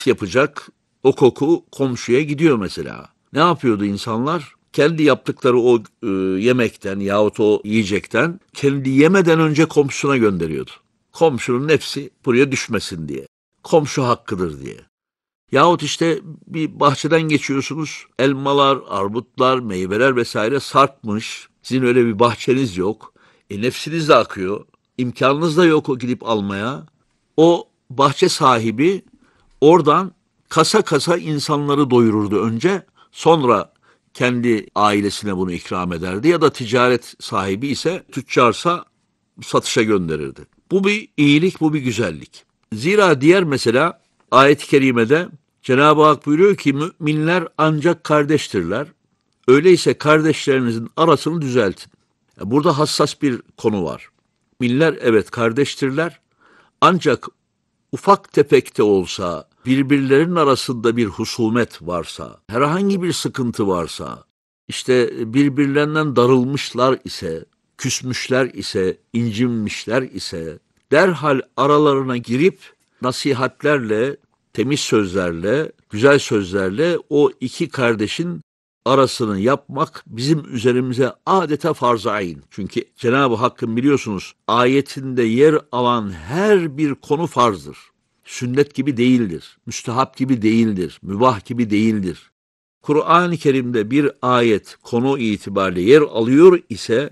yapacak, o koku komşuya gidiyor mesela. Ne yapıyordu insanlar? Kendi yaptıkları o yemekten yahut o yiyecekten kendi yemeden önce komşusuna gönderiyordu. Komşunun nefsi buraya düşmesin diye. Komşu hakkıdır diye. Yahut işte bir bahçeden geçiyorsunuz, elmalar, armutlar, meyveler vesaire sarkmış. Sizin öyle bir bahçeniz yok. Nefsiniz de akıyor. İmkanınız da yok o gidip almaya. O bahçe sahibi oradan kasa kasa insanları doyururdu önce. Sonra kendi ailesine bunu ikram ederdi. Ya da ticaret sahibi ise tüccarsa satışa gönderirdi. Bu bir iyilik, bu bir güzellik. Zira diğer mesela ayet-i kerimede Cenab-ı Hak buyuruyor ki müminler ancak kardeştirler. Öyleyse kardeşlerinizin arasını düzeltin. Burada hassas bir konu var. Müminler evet kardeştirler. Ancak ufak tefek de olsa, birbirlerinin arasında bir husumet varsa, herhangi bir sıkıntı varsa, işte birbirlerinden darılmışlar ise, küsmüşler ise, incinmişler ise, derhal aralarına girip nasihatlerle, temiz sözlerle, güzel sözlerle o iki kardeşin arasını yapmak bizim üzerimize adeta farz-ı ayn. Çünkü Cenab-ı Hakk'ın biliyorsunuz ayetinde yer alan her bir konu farzdır. Sünnet gibi değildir, müstehap gibi değildir, mübah gibi değildir. Kur'an-ı Kerim'de bir ayet konu itibariyle yer alıyor ise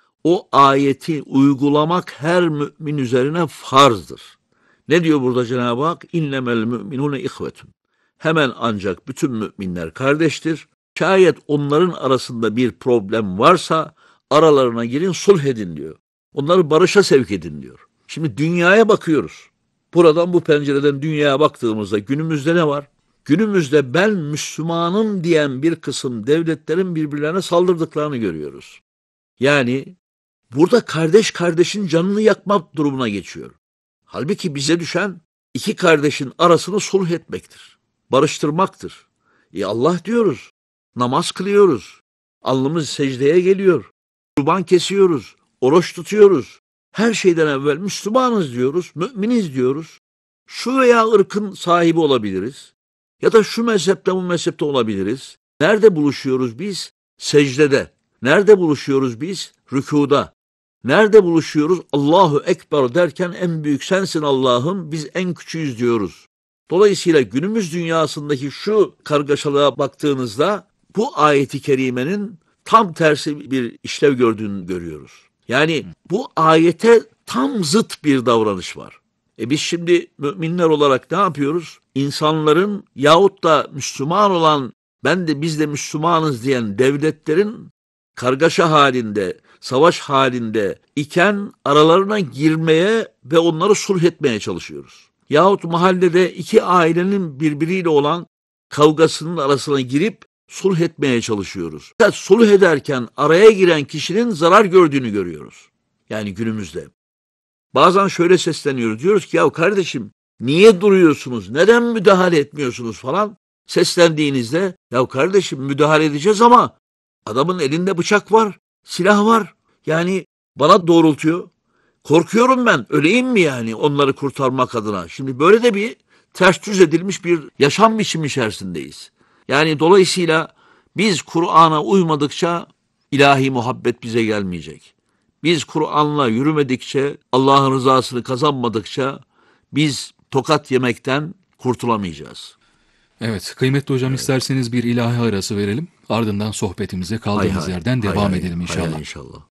o ayeti uygulamak her mümin üzerine farzdır. Ne diyor burada Cenab-ı Hak? İnnemel müminune ihvetun. Hemen ancak bütün müminler kardeştir. Şayet onların arasında bir problem varsa aralarına girin, sulh edin diyor. Onları barışa sevk edin diyor. Şimdi dünyaya bakıyoruz. Buradan bu pencereden dünyaya baktığımızda günümüzde ne var? Günümüzde ben Müslümanım diyen bir kısım devletlerin birbirlerine saldırdıklarını görüyoruz. Yani burada kardeş kardeşin canını yakmak durumuna geçiyor. Halbuki bize düşen iki kardeşin arasını sulh etmektir. Barıştırmaktır. Allah diyoruz. Namaz kılıyoruz. Alnımız secdeye geliyor. Kurban kesiyoruz. Oruç tutuyoruz. Her şeyden evvel Müslümanız diyoruz. Müminiz diyoruz. Şu veya ırkın sahibi olabiliriz. Ya da şu mezhepte bu mezhepte olabiliriz. Nerede buluşuyoruz biz? Secdede. Nerede buluşuyoruz biz? Rükuda. Nerede buluşuyoruz? Allahu Ekber derken en büyük sensin Allah'ım, biz en küçüğüz diyoruz. Dolayısıyla günümüz dünyasındaki şu kargaşalığa baktığınızda bu ayeti kerimenin tam tersi bir işlev gördüğünü görüyoruz. Yani bu ayete tam zıt bir davranış var. Biz şimdi müminler olarak ne yapıyoruz? İnsanların yahut da Müslüman olan biz de Müslümanız diyen devletlerin kargaşa halinde, savaş halinde iken aralarına girmeye ve onları sulh etmeye çalışıyoruz. Yahut mahallede iki ailenin birbiriyle olan kavgasının arasına girip sulh etmeye çalışıyoruz. Sulh ederken araya giren kişinin zarar gördüğünü görüyoruz. Yani günümüzde. Bazen şöyle sesleniyoruz. Diyoruz ki ya kardeşim niye duruyorsunuz? Neden müdahale etmiyorsunuz falan? Seslendiğinizde ya kardeşim müdahale edeceğiz ama adamın elinde bıçak var, silah var. Yani bana doğrultuyor. Korkuyorum ben. Öleyim mi yani onları kurtarmak adına? Şimdi böyle de bir ters düz edilmiş bir yaşam biçimi içerisindeyiz. Yani dolayısıyla biz Kur'an'a uymadıkça ilahi muhabbet bize gelmeyecek. Biz Kur'an'la yürümedikçe, Allah'ın rızasını kazanmadıkça biz tokat yemekten kurtulamayacağız. Evet, kıymetli hocam, isterseniz bir ilahi arası verelim. Ardından sohbetimize kaldığımız yerden devam edelim inşallah. İnşallah.